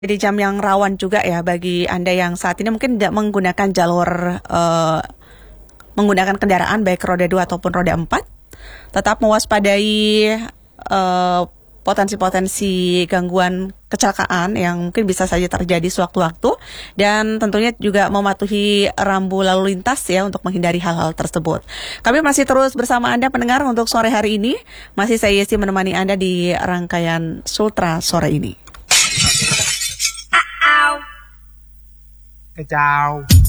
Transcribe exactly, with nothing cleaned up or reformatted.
Jadi jam yang rawan juga ya bagi Anda yang saat ini mungkin tidak menggunakan jalur uh, menggunakan kendaraan baik roda dua ataupun roda empat. Tetap mewaspadai uh, potensi-potensi gangguan kecelakaan yang mungkin bisa saja terjadi sewaktu-waktu, dan tentunya juga mematuhi rambu lalu lintas ya untuk menghindari hal-hal tersebut. Kami masih terus bersama Anda pendengar untuk sore hari ini. Masih saya Yesi menemani Anda di rangkaian Sultra sore ini. Cái chào